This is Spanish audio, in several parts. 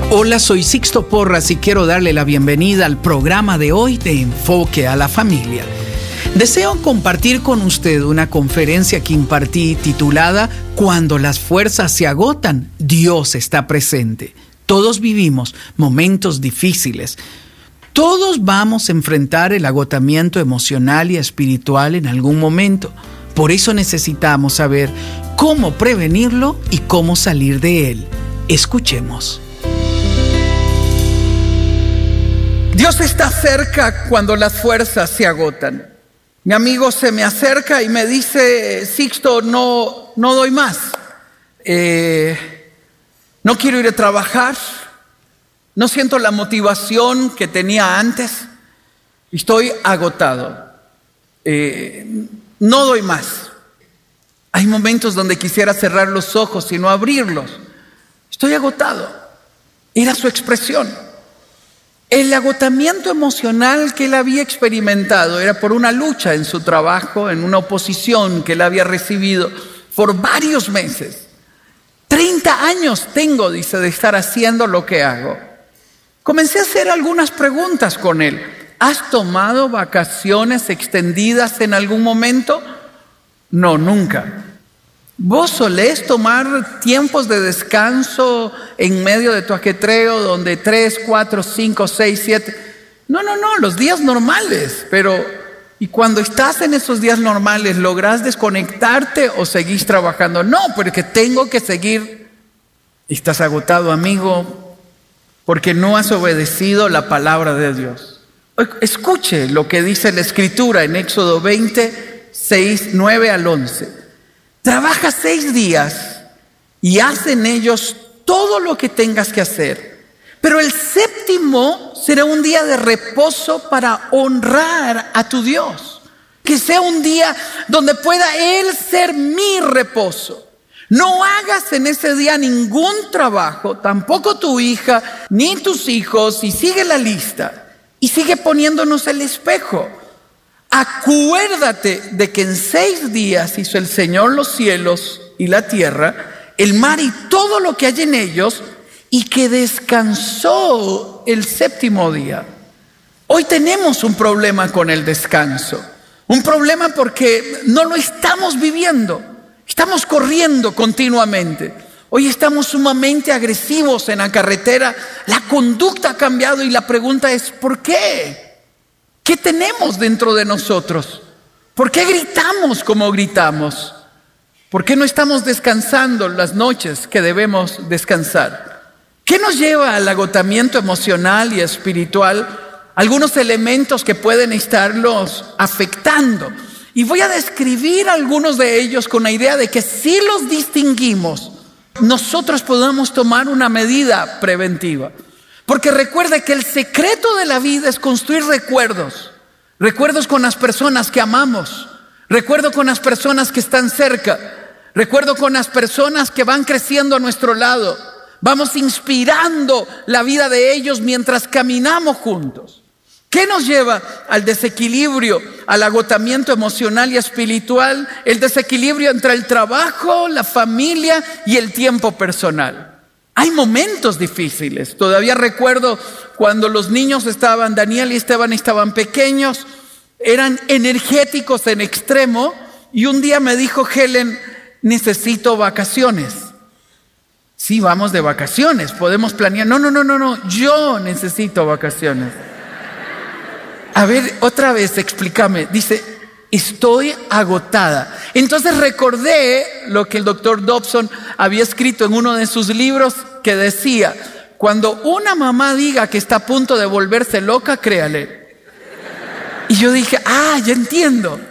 Hola, soy Sixto Porras y quiero darle la bienvenida al programa de hoy de Enfoque a la Familia. Deseo compartir con usted una conferencia que impartí titulada Cuando las fuerzas se agotan, Dios está presente. Todos vivimos momentos difíciles. Todos vamos a enfrentar el agotamiento emocional y espiritual en algún momento. Por eso necesitamos saber cómo prevenirlo y cómo salir de él. Escuchemos. Dios está cerca cuando las fuerzas se agotan. Mi amigo se me acerca y me dice: Sixto, no doy más. No quiero ir a trabajar. No siento la motivación que tenía antes. Estoy agotado. No doy más. Hay momentos donde quisiera cerrar los ojos y no abrirlos. Estoy agotado. Era su expresión. El agotamiento emocional que él había experimentado era por una lucha en su trabajo, en una oposición que él había recibido por varios meses. 30 años tengo, dice, de estar haciendo lo que hago. Comencé a hacer algunas preguntas con él. ¿Has tomado vacaciones extendidas en algún momento? No, nunca. ¿Vos solés tomar tiempos de descanso en medio de tu ajetreo donde 3, 4, 5, 6, 7? No, los días normales. Pero, ¿y cuando estás en esos días normales, lográs desconectarte o seguís trabajando? No, porque tengo que seguir. Estás agotado, amigo, porque no has obedecido la palabra de Dios. Escuche lo que dice la Escritura en Éxodo 20, 6, 9 al 11. Trabaja 6 días y haz en ellos todo lo que tengas que hacer. Pero el séptimo será un día de reposo para honrar a tu Dios. Que sea un día donde pueda Él ser mi reposo. No hagas en ese día ningún trabajo, tampoco tu hija, ni tus hijos, y sigue la lista. Y sigue poniéndonos el espejo. Acuérdate de que en 6 días hizo el Señor los cielos y la tierra, el mar y todo lo que hay en ellos, y que descansó el séptimo día. Hoy tenemos un problema con el descanso. Un problema porque no lo estamos viviendo. Estamos corriendo continuamente. Hoy estamos sumamente agresivos en la carretera. La conducta ha cambiado y la pregunta es: ¿por qué? ¿Qué tenemos dentro de nosotros? ¿Por qué gritamos como gritamos? ¿Por qué no estamos descansando las noches que debemos descansar? ¿Qué nos lleva al agotamiento emocional y espiritual? Algunos elementos que pueden estarlos afectando. Y voy a describir algunos de ellos con la idea de que si los distinguimos, nosotros podamos tomar una medida preventiva. Porque recuerde que el secreto de la vida es construir recuerdos. Recuerdos con las personas que amamos. Recuerdo con las personas que están cerca. Recuerdo con las personas que van creciendo a nuestro lado. Vamos inspirando la vida de ellos mientras caminamos juntos. ¿Qué nos lleva al desequilibrio, al agotamiento emocional y espiritual? El desequilibrio entre el trabajo, la familia y el tiempo personal. Hay momentos difíciles. Todavía recuerdo cuando los niños Daniel y Esteban estaban pequeños, eran energéticos en extremo, y un día me dijo Helen: necesito vacaciones. Sí, vamos de vacaciones, podemos planear. No, yo necesito vacaciones. A ver, otra vez explícame. Dice: estoy agotada. Entonces recordé lo que el doctor Dobson había escrito en uno de sus libros, que decía: cuando una mamá diga que está a punto de volverse loca, créale. Y yo dije: ya entiendo.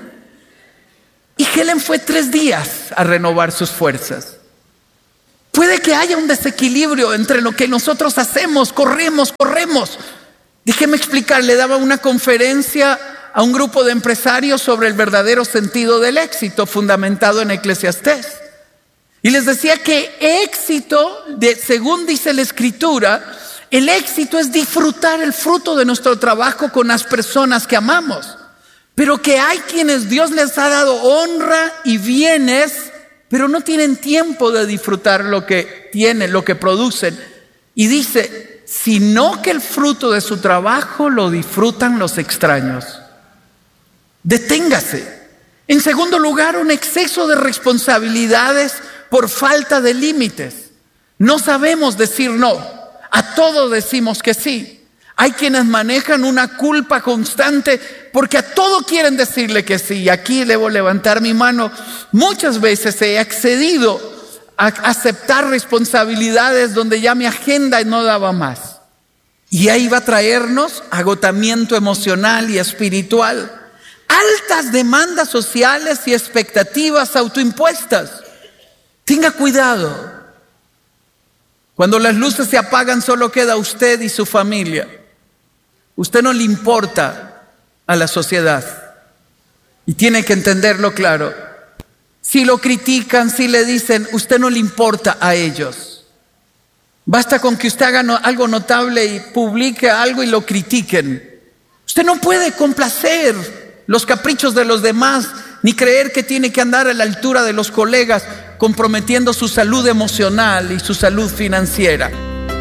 Y Helen fue 3 días a renovar sus fuerzas. Puede que haya un desequilibrio entre lo que nosotros hacemos, corremos. Déjeme explicar, le daba una conferencia a un grupo de empresarios sobre el verdadero sentido del éxito, fundamentado en Eclesiastés. Y les decía que éxito, según dice la Escritura, el éxito es disfrutar el fruto de nuestro trabajo con las personas que amamos. Pero que hay quienes Dios les ha dado honra y bienes, pero no tienen tiempo de disfrutar lo que tienen, lo que producen. Y dice, sino que el fruto de su trabajo lo disfrutan los extraños. Deténgase. En segundo lugar, un exceso de responsabilidades por falta de límites. No sabemos decir no. A todo decimos que sí. Hay quienes manejan una culpa constante porque a todo quieren decirle que sí. Aquí debo levantar mi mano. Muchas veces he accedido a aceptar responsabilidades donde ya mi agenda no daba más. Y ahí va a traernos agotamiento emocional y espiritual. Altas demandas sociales y expectativas autoimpuestas. Tenga cuidado. Cuando las luces se apagan, solo queda usted y su familia. Usted no le importa a la sociedad. Y tiene que entenderlo claro. Si lo critican, si le dicen, usted no le importa a ellos. Basta con que usted haga algo notable y publique algo y lo critiquen. Usted no puede complacer los caprichos de los demás, ni creer que tiene que andar a la altura de los colegas, comprometiendo su salud emocional y su salud financiera.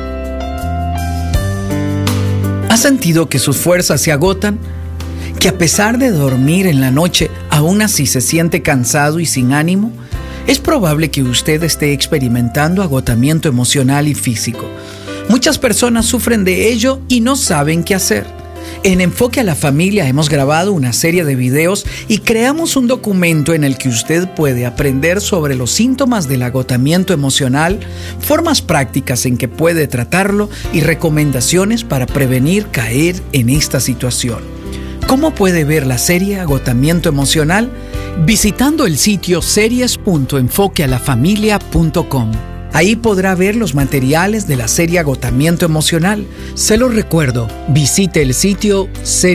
¿Ha sentido que sus fuerzas se agotan? ¿Que a pesar de dormir en la noche, aún así se siente cansado y sin ánimo? Es probable que usted esté experimentando agotamiento emocional y físico. Muchas personas sufren de ello y no saben qué hacer. En Enfoque a la Familia hemos grabado una serie de videos y creamos un documento en el que usted puede aprender sobre los síntomas del agotamiento emocional, formas prácticas en que puede tratarlo y recomendaciones para prevenir caer en esta situación. ¿Cómo puede ver la serie Agotamiento Emocional? Visitando el sitio series.enfoquealafamilia.com. Ahí podrá ver los materiales de la serie Agotamiento Emocional. Se lo recuerdo, visite el sitio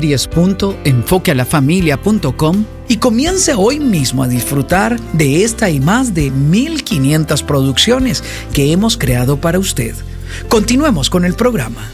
series.enfoquealafamilia.com y comience hoy mismo a disfrutar de esta y más de 1,500 producciones que hemos creado para usted. Continuemos con el programa.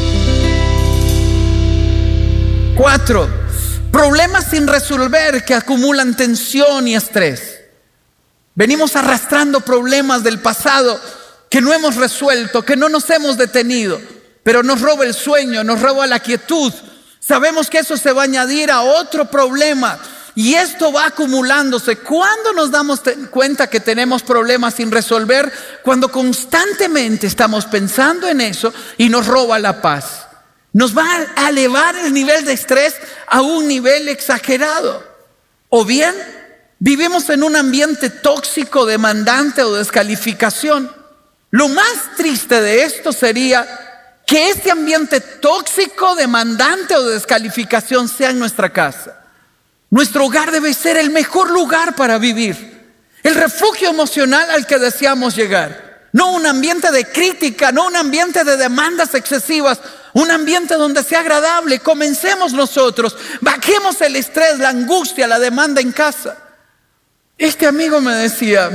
4. Problemas sin resolver que acumulan tensión y estrés. Venimos arrastrando problemas del pasado que no hemos resuelto, que no nos hemos detenido, pero nos roba el sueño, nos roba la quietud. Sabemos que eso se va a añadir a otro problema y esto va acumulándose. ¿Cuándo nos damos cuenta que tenemos problemas sin resolver? Cuando constantemente estamos pensando en eso y nos roba la paz. Nos va a elevar el nivel de estrés a un nivel exagerado. O bien, vivimos en un ambiente tóxico, demandante o descalificación. Lo más triste de esto sería que este ambiente tóxico, demandante o descalificación sea en nuestra casa. Nuestro hogar debe ser el mejor lugar para vivir, el refugio emocional al que deseamos llegar. No un ambiente de crítica, no un ambiente de demandas excesivas, un ambiente donde sea agradable. Comencemos nosotros, bajemos el estrés, la angustia, la demanda en casa. Este amigo me decía,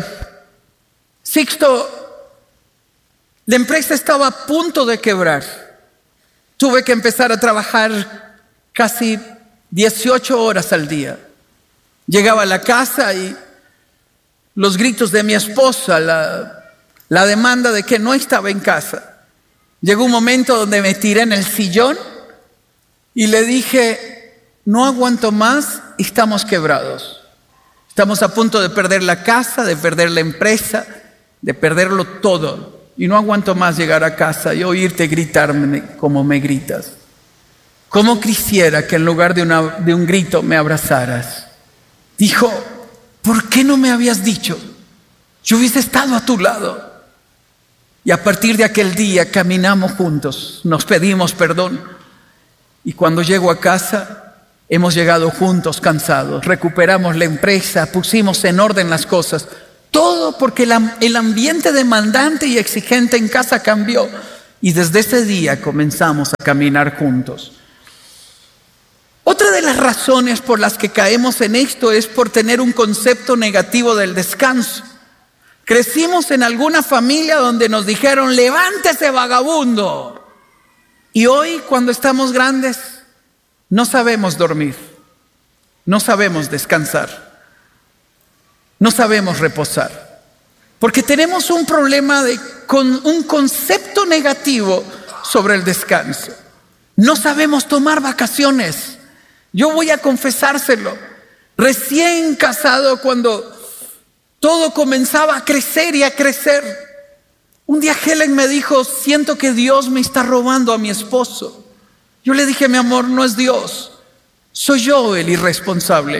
Sixto, la empresa estaba a punto de quebrar. Tuve que empezar a trabajar casi 18 horas al día. Llegaba a la casa y los gritos de mi esposa, la demanda de que no estaba en casa. Llegó un momento donde me tiré en el sillón y le dije, no aguanto más, estamos quebrados. Estamos a punto de perder la casa, de perder la empresa, de perderlo todo. Y no aguanto más llegar a casa y oírte gritarme como me gritas. ¿Cómo quisiera que en lugar de un grito me abrazaras? Dijo, ¿por qué no me habías dicho? Yo hubiese estado a tu lado. Y a partir de aquel día caminamos juntos, nos pedimos perdón. Y cuando llego a casa, hemos llegado juntos cansados, recuperamos la empresa, pusimos en orden las cosas. Todo porque el ambiente demandante y exigente en casa cambió. Y desde ese día comenzamos a caminar juntos. Otra de las razones por las que caemos en esto es por tener un concepto negativo del descanso. Crecimos en alguna familia donde nos dijeron, levántese vagabundo. Y hoy, cuando estamos grandes, no sabemos dormir, no sabemos descansar, no sabemos reposar. Porque tenemos un problema con un concepto negativo sobre el descanso. No sabemos tomar vacaciones. Yo voy a confesárselo. Recién casado, cuando todo comenzaba a crecer y a crecer, un día Helen me dijo: siento que Dios me está robando a mi esposo. Yo le dije: mi amor, no es Dios, soy yo el irresponsable.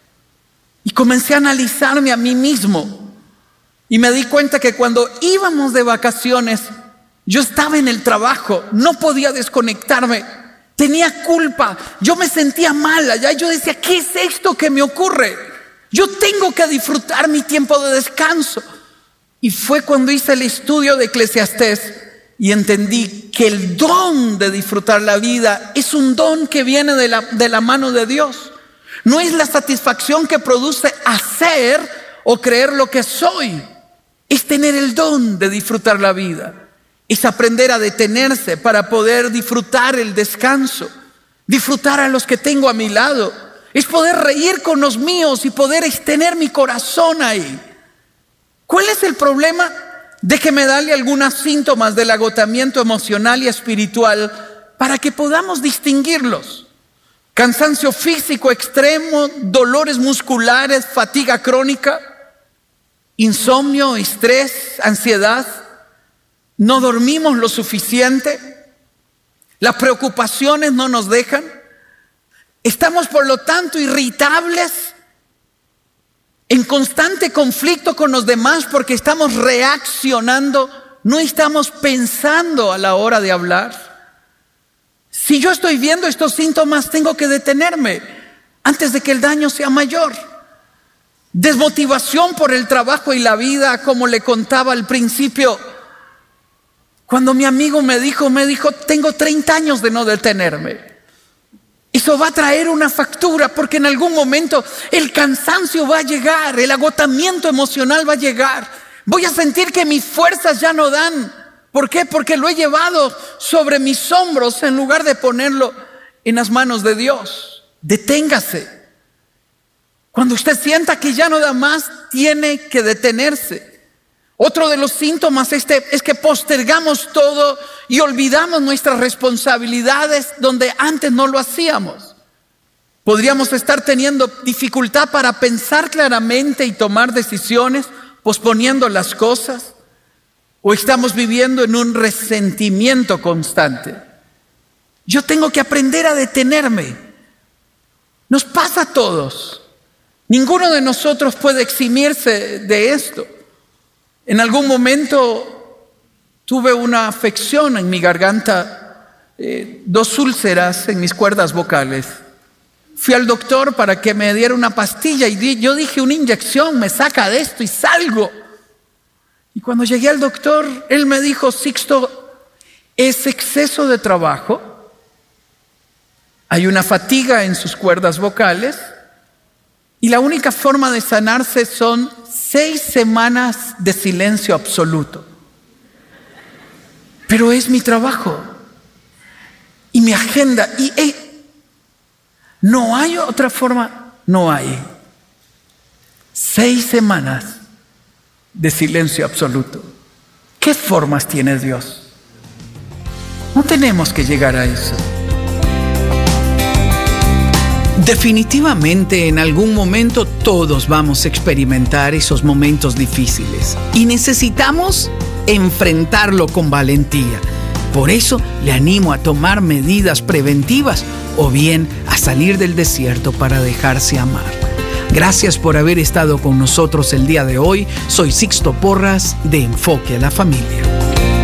Y comencé a analizarme a mí mismo y me di cuenta que cuando íbamos de vacaciones, yo estaba en el trabajo, no podía desconectarme, tenía culpa, yo me sentía mal allá. Yo decía: ¿qué es esto que me ocurre? Yo tengo que disfrutar mi tiempo de descanso. Y fue cuando hice el estudio de Eclesiastés y entendí que el don de disfrutar la vida es un don que viene de la mano de Dios. No es la satisfacción que produce hacer o creer lo que soy. Es tener el don de disfrutar la vida. Es aprender a detenerse para poder disfrutar el descanso. Disfrutar a los que tengo a mi lado. Es poder reír con los míos y poder tener mi corazón ahí. ¿Cuál es el problema? Déjeme darle algunos síntomas del agotamiento emocional y espiritual para que podamos distinguirlos. Cansancio físico extremo, dolores musculares, fatiga crónica, insomnio, estrés, ansiedad. No dormimos lo suficiente. Las preocupaciones no nos dejan. Estamos, por lo tanto, irritables, en constante conflicto con los demás porque estamos reaccionando, no estamos pensando a la hora de hablar. Si yo estoy viendo estos síntomas, tengo que detenerme antes de que el daño sea mayor. Desmotivación por el trabajo y la vida, como le contaba al principio. Cuando mi amigo me dijo, tengo 30 años de no detenerme. Eso va a traer una factura porque en algún momento el cansancio va a llegar, el agotamiento emocional va a llegar. Voy a sentir que mis fuerzas ya no dan. ¿Por qué? Porque lo he llevado sobre mis hombros en lugar de ponerlo en las manos de Dios. Deténgase. Cuando usted sienta que ya no da más, tiene que detenerse. Otro de los síntomas es que postergamos todo y olvidamos nuestras responsabilidades donde antes no lo hacíamos. Podríamos estar teniendo dificultad para pensar claramente y tomar decisiones, posponiendo las cosas. O estamos viviendo en un resentimiento constante. Yo tengo que aprender a detenerme. Nos pasa a todos. Ninguno de nosotros puede eximirse de esto. En algún momento tuve una afección en mi garganta, 2 úlceras en mis cuerdas vocales. Fui al doctor para que me diera una pastilla y yo dije: una inyección me saca de esto y salgo. Y cuando llegué al doctor, él me dijo: Sixto, es exceso de trabajo, hay una fatiga en sus cuerdas vocales y la única forma de sanarse son 6 semanas de silencio absoluto. Pero es mi trabajo y mi agenda y no hay otra forma, no hay. 6 semanas de silencio absoluto. ¿Qué formas tiene Dios? No tenemos que llegar a eso. Definitivamente en algún momento todos vamos a experimentar esos momentos difíciles y necesitamos enfrentarlo con valentía. Por eso le animo a tomar medidas preventivas o bien a salir del desierto para dejarse amar. Gracias por haber estado con nosotros el día de hoy. Soy Sixto Porras de Enfoque a la Familia.